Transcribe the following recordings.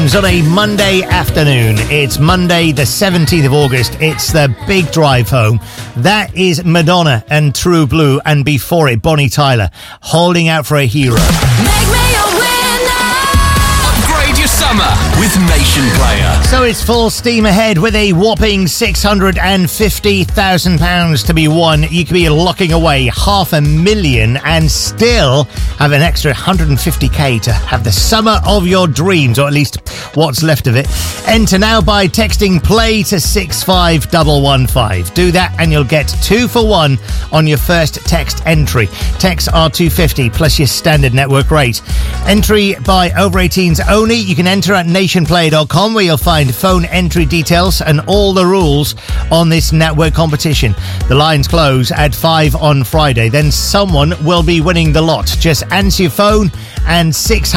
tunes on a Monday afternoon. It's Monday the 17th of August. It's the big drive home. That is Madonna and True Blue, and before it, Bonnie Tyler, Holding Out for a Hero. Make me a winner. Upgrade your summer with Nation Player. So it's full steam ahead with a whopping £650,000 to be won. You could be locking away $500,000 and still have an extra 150k to have the summer of your dreams, or at least what's left of it. Enter now by texting play to 65115. Do that and you'll get 2 for 1 on your first text entry. Texts are $2.50 plus your standard network rate. Entry by over 18s only. You can enter at nationplay.com, where you'll find phone entry details and all the rules on this network competition. The lines close at 5 on Friday. Then someone will be winning the lot. Just answer your phone and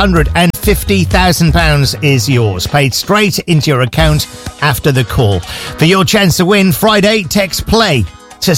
£650,000 is yours, paid straight into your account after the call. For your chance to win Friday, text play to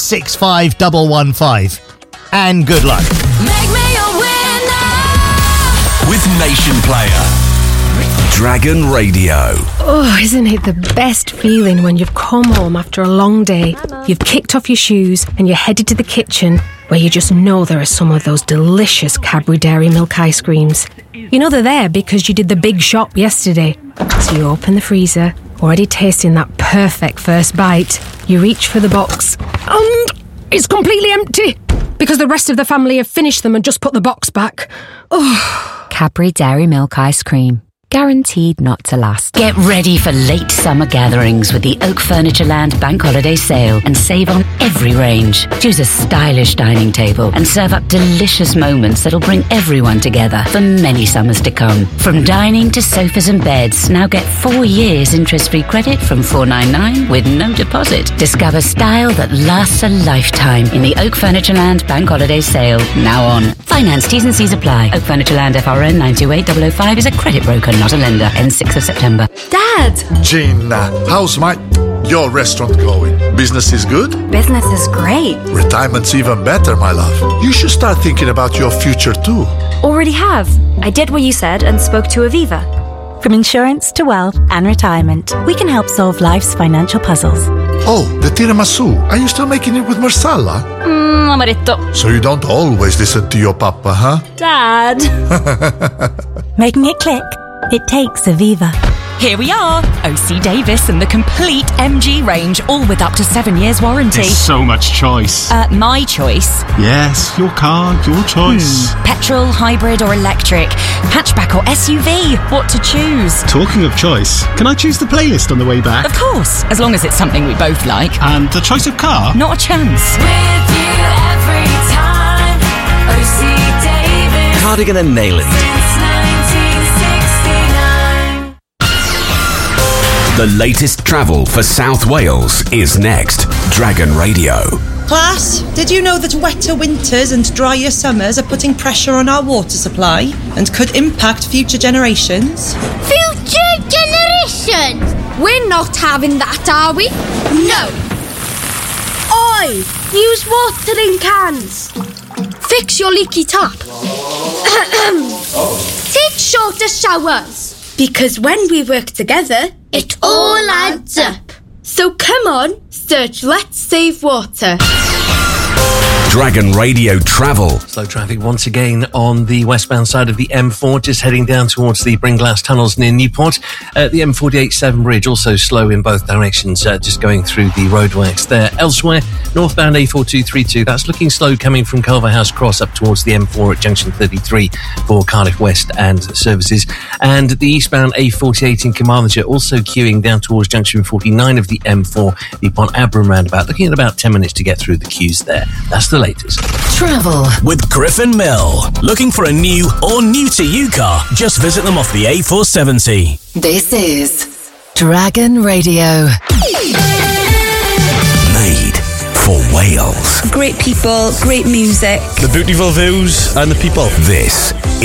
65115. And good luck. Make me a winner. With Nation Player. Dragon Radio. Oh, isn't it the best feeling when you've come home after a long day, you've kicked off your shoes and you're headed to the kitchen where you just know there are some of those delicious Cadbury Dairy Milk ice creams. You know they're there because you did the big shop yesterday. So you open the freezer, already tasting that perfect first bite. You reach for the box and it's completely empty because the rest of the family have finished them and just put the box back. Oh. Cadbury Dairy Milk Ice Cream. Guaranteed not to last. Get ready for late summer gatherings with the Oak Furniture Land Bank Holiday Sale and save on every range. Choose a stylish dining table and serve up delicious moments that'll bring everyone together for many summers to come. From dining to sofas and beds, now get 4 years interest-free credit from $499 with no deposit. Discover style that lasts a lifetime in the Oak Furniture Land Bank Holiday Sale, now on. Finance T's and C's apply. Oak Furniture Land FRN 928005 is a credit broker, not a lender. Ends 6th of September. Dad! Gina, how's your restaurant going? Business is good? Business is great. Retirement's even better, my love. You should start thinking about your future too. Already have. I did what you said and spoke to Aviva. From insurance to wealth and retirement, we can help solve life's financial puzzles. Oh, the tiramisu. Are you still making it with marsala? Amaretto. So you don't always listen to your papa, huh? Dad. Making it click. It takes Aviva. Here we are, OC Davis and the complete MG range, all with up to 7 years warranty. There's so much choice. My choice. Yes, your car, your choice. Petrol, hybrid or electric, hatchback or SUV, what to choose? Talking of choice, can I choose the playlist on the way back? Of course, as long as it's something we both like. And the choice of car? Not a chance. With you every time. OC Davis. Cardigan and Nayland. Since 1969. The latest travel for South Wales is next. Dragon Radio. Class, did you know that wetter winters and drier summers are putting pressure on our water supply and could impact future generations? Future generations? We're not having that, are we? No. Oi! Use watering cans. Fix your leaky tap. Take shorter showers. Because when we work together, it all adds up. So come on, search Let's Save Water. Dragon Radio Travel. Slow traffic once again on the westbound side of the M4, just heading down towards the Bringlass tunnels near Newport. The M48 Severn Bridge also slow in both directions, just going through the roadworks there. Elsewhere, northbound A4232, that's looking slow coming from Culverhouse Cross up towards the M4 at junction 33 for Cardiff West and services. And the eastbound A48 in Carmarthenshire also queuing down towards junction 49 of the M4, the Pont Abram roundabout, looking at about 10 minutes to get through the queues there. That's the latest. Travel with Griffin Mill. Looking for a new or new to you car? Just visit them off the A470. This is Dragon Radio. Made for Wales. Great people, great music. The beautiful views and the people. This